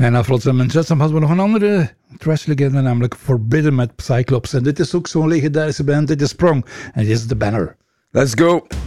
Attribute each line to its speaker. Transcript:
Speaker 1: En af Flotsam en Jetsam hadden we nog een andere thrash-legende, namelijk Forbidden met Cyclops. En dit is ook zo'n legendarische band, dit is Sprong. En dit is The Banner.
Speaker 2: Let's go!